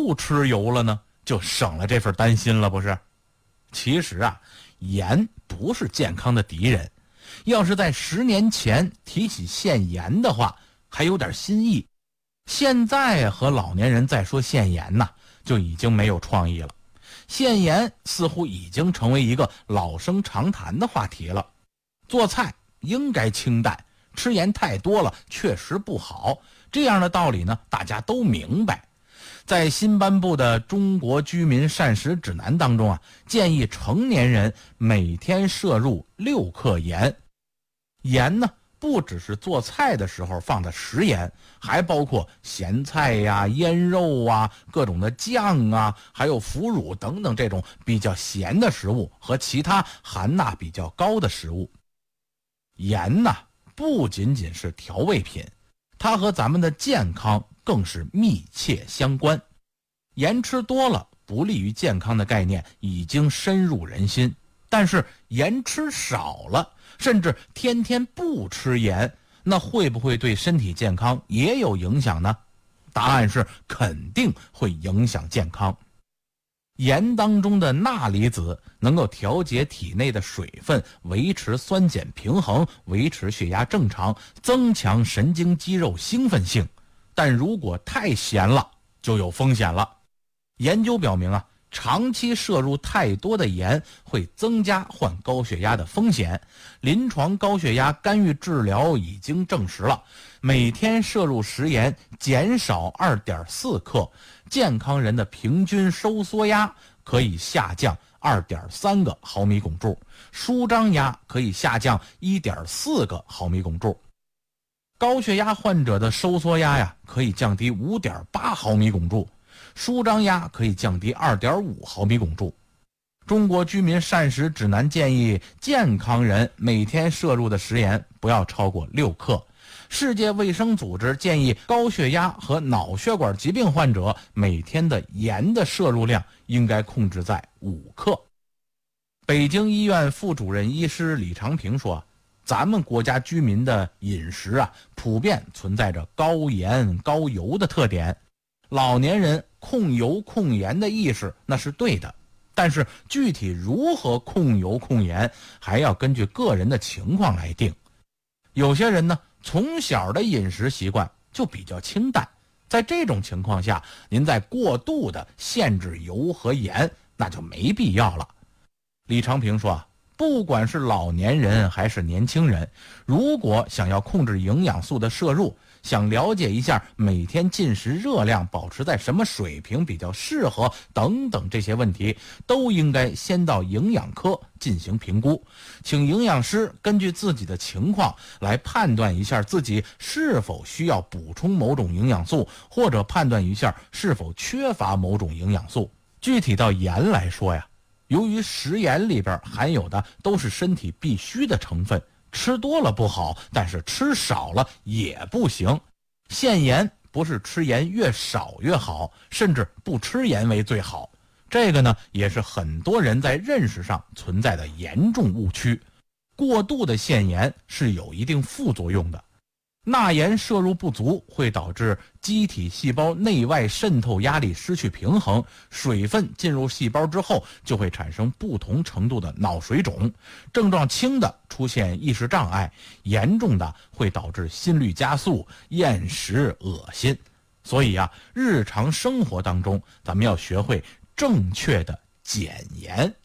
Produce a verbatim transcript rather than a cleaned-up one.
不吃油了呢，就省了这份担心了，不是？其实啊，盐不是健康的敌人。要是在十年前提起限盐的话，还有点新意。现在和老年人再说限盐呐，就已经没有创意了。限盐似乎已经成为一个老生常谈的话题了。做菜应该清淡，吃盐太多了确实不好，这样的道理呢，大家都明白。在新颁布的《中国居民膳食指南》当中啊，建议成年人每天摄入六克盐。盐呢，不只是做菜的时候放的食盐，还包括咸菜呀、腌肉啊、各种的酱啊，还有腐乳等等这种比较咸的食物和其他含钠比较高的食物。盐呢，不仅仅是调味品，它和咱们的健康更是密切相关。盐吃多了不利于健康的概念已经深入人心，但是盐吃少了，甚至天天不吃盐，那会不会对身体健康也有影响呢？答案是肯定会影响健康。盐当中的钠离子能够调节体内的水分，维持酸碱平衡，维持血压正常，增强神经肌肉兴奋性。但如果太咸了，就有风险了。研究表明啊，长期摄入太多的盐会增加患高血压的风险。临床高血压干预治疗已经证实了，每天摄入食盐减少 二点四克，健康人的平均收缩压可以下降 二点三个毫米汞柱，舒张压可以下降 一点四个毫米汞柱。高血压患者的收缩压呀，可以降低 五点八毫米汞柱，舒张压可以降低 二点五毫米汞柱。中国居民膳食指南建议健康人每天摄入的食盐不要超过六克。世界卫生组织建议高血压和脑血管疾病患者每天的盐的摄入量应该控制在五克。北京医院副主任医师李长平说，咱们国家居民的饮食啊，普遍存在着高盐高油的特点。老年人控油控盐的意识那是对的，但是具体如何控油控盐，还要根据个人的情况来定。有些人呢，从小的饮食习惯就比较清淡，在这种情况下，您再过度的限制油和盐，那就没必要了。李长平说，不管是老年人还是年轻人，如果想要控制营养素的摄入，想了解一下每天进食热量保持在什么水平比较适合等等这些问题，都应该先到营养科进行评估，请营养师根据自己的情况来判断一下自己是否需要补充某种营养素，或者判断一下是否缺乏某种营养素。具体到盐来说呀，由于食盐里边含有的都是身体必需的成分，吃多了不好，但是吃少了也不行。限盐不是吃盐越少越好，甚至不吃盐为最好。这个呢，也是很多人在认识上存在的严重误区。过度的限盐是有一定副作用的。钠盐摄入不足会导致机体细胞内外渗透压力失去平衡，水分进入细胞之后就会产生不同程度的脑水肿，症状轻的出现意识障碍，严重的会导致心率加速、厌食、恶心。所以啊，日常生活当中咱们要学会正确的减盐。